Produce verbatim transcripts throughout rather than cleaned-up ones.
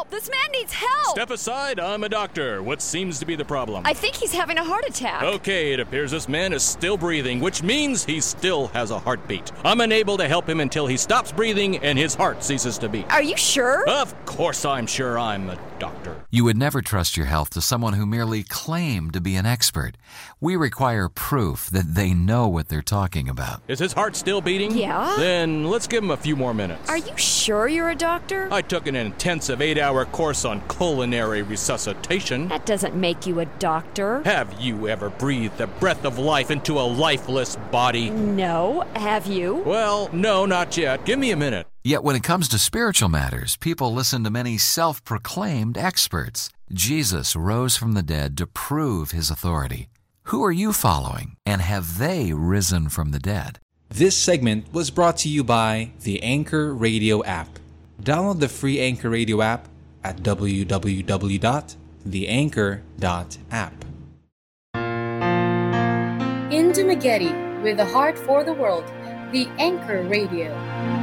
This man needs help! Step aside, I'm a doctor. What seems to be the problem? I think he's having a heart attack. Okay, it appears this man is still breathing, which means he still has a heartbeat. I'm unable to help him until he stops breathing and his heart ceases to beat. Are you sure? Of course I'm sure. I'm a doctor. You would never trust your health to someone who merely claimed to be an expert. We require proof that they know what they're talking about. Is his heart still beating? Yeah. Then let's give him a few more minutes. Are you sure you're a doctor? I took an intensive eight-hour course on culinary resuscitation. That doesn't make you a doctor. Have you ever breathed the breath of life into a lifeless body? No. Have you? Well, no, not yet. Give me a minute. Yet when it comes to spiritual matters, people listen to many self-proclaimed experts. Jesus rose from the dead to prove his authority. Who are you following, and have they risen from the dead? This segment was brought to you by the Anchor Radio app. Download the free Anchor Radio app at w w w dot the anchor dot app. In Dumaguete, with a heart for the world, the Anchor Radio.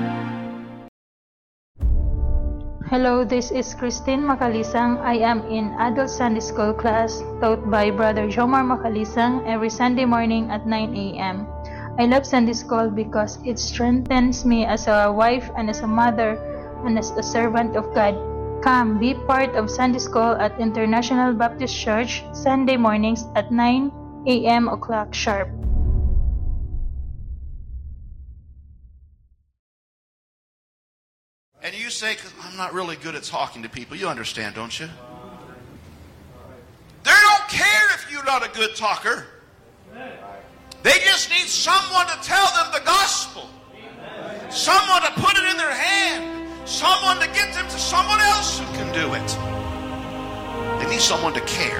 Hello, this is Christine Macalisang. I am in Adult Sunday School class taught by Brother Jomar Macalisang every Sunday morning at nine a.m. I love Sunday School because it strengthens me as a wife and as a mother and as a servant of God. Come, be part of Sunday School at International Baptist Church Sunday mornings at nine a.m. o'clock sharp. And you say, because I'm not really good at talking to people. You understand, don't you? They don't care if you're not a good talker. They just need someone to tell them the gospel. Someone to put it in their hand. Someone to get them to someone else who can do it. They need someone to care.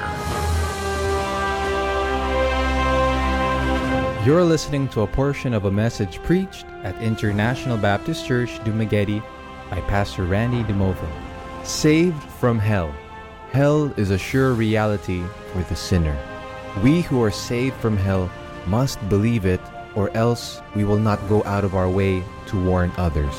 You're listening to a portion of a message preached at International Baptist Church, Dumaguete, by Pastor Randy DeMova. Saved from hell. Hell is a sure reality for the sinner. We who are saved from hell must believe it, or else we will not go out of our way to warn others.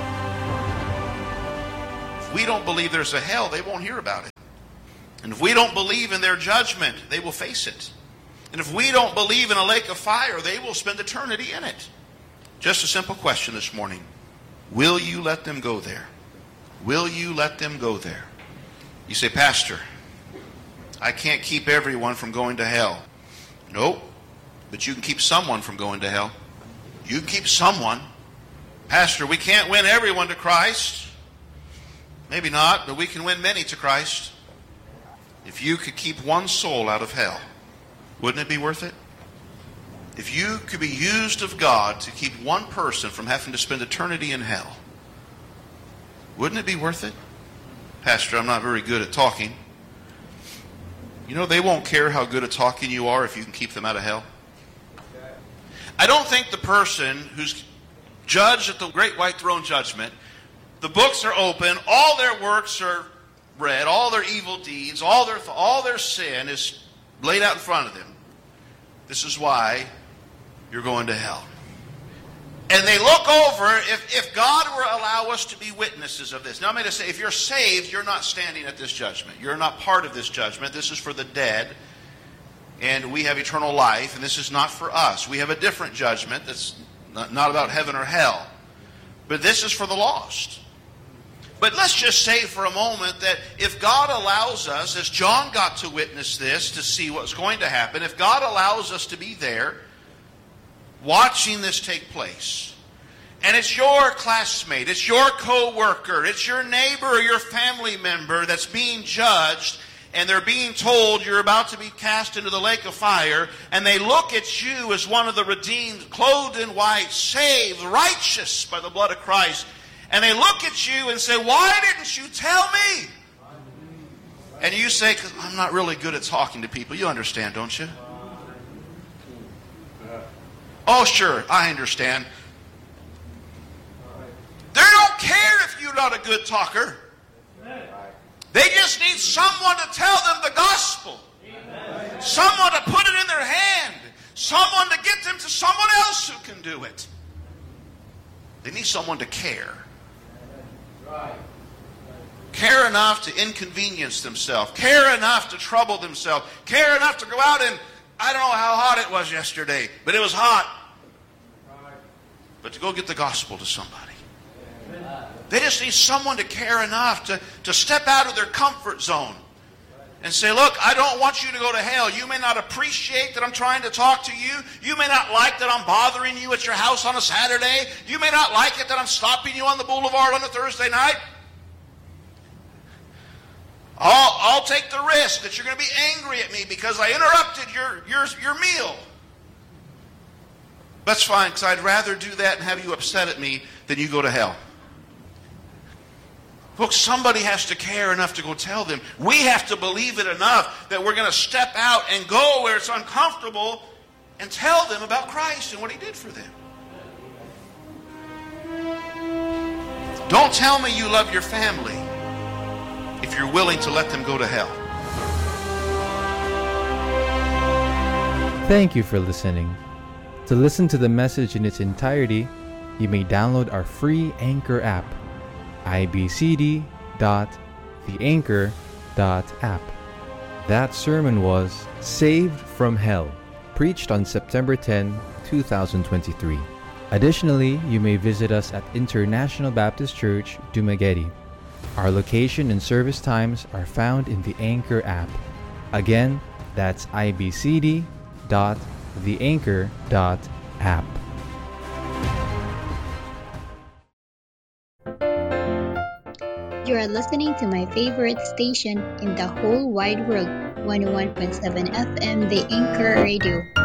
If we don't believe there's a hell, they won't hear about it. And if we don't believe in their judgment, they will face it. And if we don't believe in a lake of fire, they will spend eternity in it. Just a simple question this morning. Will you let them go there? Will you let them go there? You say, Pastor, I can't keep everyone from going to hell. Nope. But you can keep someone from going to hell. You can keep someone. Pastor, we can't win everyone to Christ. Maybe not, but we can win many to Christ. If you could keep one soul out of hell, wouldn't it be worth it? If you could be used of God to keep one person from having to spend eternity in hell, wouldn't it be worth it? Pastor, I'm not very good at talking. You know, they won't care how good at talking you are if you can keep them out of hell. I don't think the person who's judged at the great white throne judgment, the books are open, all their works are read, all their evil deeds, all their all their sin is laid out in front of them. This is why you're going to hell. And they look over, if, if God were to allow us to be witnesses of this. Now I'm going to say, if you're saved, you're not standing at this judgment. You're not part of this judgment. This is for the dead. And we have eternal life, and this is not for us. We have a different judgment that's not, not about heaven or hell. But this is for the lost. But let's just say for a moment that if God allows us, as John got to witness this, to see what's going to happen, if God allows us to be there, watching this take place, and it's your classmate, it's your co-worker, it's your neighbor or your family member that's being judged, and they're being told you're about to be cast into the lake of fire, and they look at you as one of the redeemed, clothed in white, saved, righteous by the blood of Christ, and they look at you and say, why didn't you tell me? And you say, because I'm not really good at talking to people. You understand, don't you? Oh, sure, I understand. They don't care if you're not a good talker. They just need someone to tell them the gospel. Someone to put it in their hand. Someone to get them to someone else who can do it. They need someone to care. care enough to inconvenience themselves, care enough to trouble themselves, care enough to go out and, I don't know how hot it was yesterday, but it was hot. But to go get the gospel to somebody. They just need someone to care enough to, to step out of their comfort zone and say, look, I don't want you to go to hell. You may not appreciate that I'm trying to talk to you. You may not like that I'm bothering you at your house on a Saturday. You may not like it that I'm stopping you on the boulevard on a Thursday night. I'll, I'll take the risk that you're going to be angry at me because I interrupted your, your, your meal. That's fine, because I'd rather do that and have you upset at me than you go to hell. Folks, somebody has to care enough to go tell them. We have to believe it enough that we're going to step out and go where it's uncomfortable and tell them about Christ and what He did for them. Don't tell me you love your family if you're willing to let them go to hell. Thank you for listening. To listen to the message in its entirety, you may download our free Anchor app, i b c d dot the anchor dot app. That sermon was Saved from Hell, preached on September tenth, twenty twenty-three. Additionally, you may visit us at International Baptist Church, Dumaguete. Our location and service times are found in the Anchor app. Again, that's i b c d dot the anchor dot app. You are listening to my favorite station in the whole wide world, one oh one point seven F M, The Anchor Radio.